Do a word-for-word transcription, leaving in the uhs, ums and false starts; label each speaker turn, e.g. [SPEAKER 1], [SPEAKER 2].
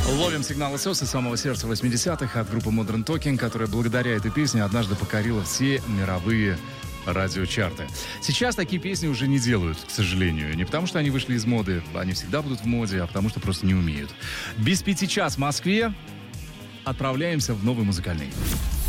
[SPEAKER 1] Ловим сигналы СОС из самого сердца восьмидесятых от группы Modern Talking, которая благодаря этой песне однажды покорила все мировые радиочарты. Сейчас такие песни уже не делают, к сожалению. Не потому, что они вышли из моды, они всегда будут в моде, а потому, что просто не умеют. Без пяти час в Москве отправляемся в новый музыкальный.